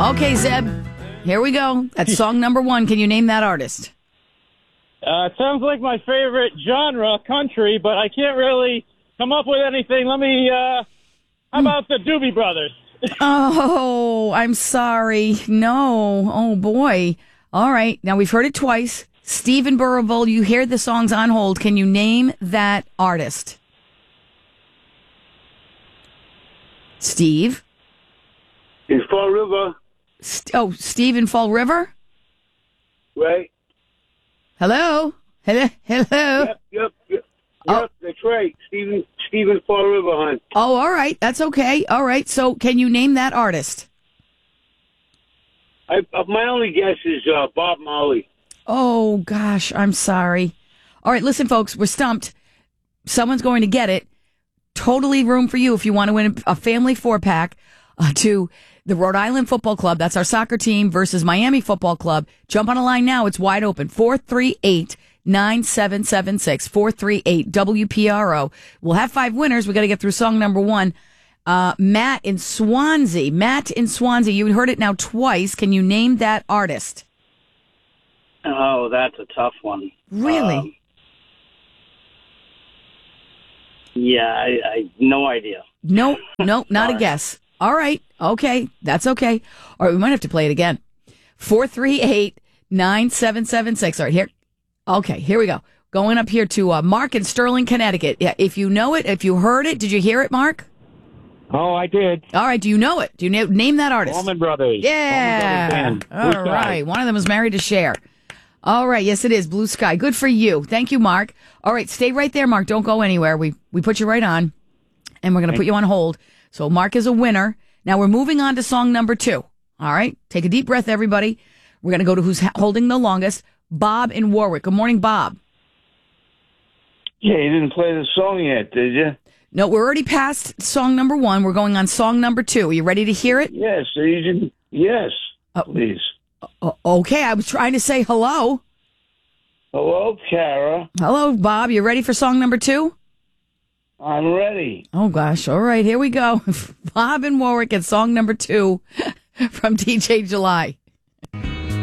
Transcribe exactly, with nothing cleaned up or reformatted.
Okay, Zeb, here we go. That's song number one. Can you name that artist? Uh, it sounds like my favorite genre, country, but I can't really come up with anything. Let me, uh, how about the Doobie Brothers? Oh, I'm sorry. No. Oh, boy. All right. Now, we've heard it twice. Stephen Burrell, you hear the songs on hold. Can you name that artist? Steve? In Fall River. St- oh, Steve in Fall River? Right. Hello? Hello? Hello? Yep, yep, yep. Oh. Yep, that's right. Stephen, Stephen Fall River, hon. Oh, all right. That's okay. All right. So can you name that artist? I, uh, my only guess is uh, Bob Marley. Oh, gosh. I'm sorry. All right. Listen, folks, we're stumped. Someone's going to get it. Totally room for you if you want to win a family four-pack uh, to the Rhode Island Football Club. That's our soccer team versus Miami Football Club. Jump on a line now. It's wide open. four three eight, nine seven seven six. four three eight W P R O. We'll have five winners. We got to get through song number one. Uh, Matt in Swansea. Matt in Swansea. You heard it now twice. Can you name that artist? Oh, that's a tough one. Really? Um, yeah, I, I no idea. No, no, not a guess. All right. Okay. That's okay. All right. We might have to play it again. four three eight, nine seven seven six. All right. Here. Okay. Here we go. Going up here to uh, Mark in Sterling, Connecticut. Yeah. If you know it, if you heard it, did you hear it, Mark? Oh, I did. All right. Do you know it? Do you na- name that artist? Allman Brothers. Yeah. Allman Brothers Band. All right. One of them is married to Cher. All right. Yes, it is. Blue Sky. Good for you. Thank you, Mark. All right. Stay right there, Mark. Don't go anywhere. We, we put you right on, and we're going to put you on hold. So Mark is a winner. Now we're moving on to song number two. All right. Take a deep breath, everybody. We're going to go to who's ha- holding the longest. Bob in Warwick. Good morning, Bob. Yeah, you didn't play the song yet, did you? No, we're already past song number one. We're going on song number two. Are you ready to hear it? Yes, so you didn't. Yes, uh, please. Uh, okay. I was trying to say hello. Hello, Kara. Hello, Bob. You ready for song number two? I'm ready. Oh, gosh. All right. Here we go. Bob in Warwick and song number two from D J July.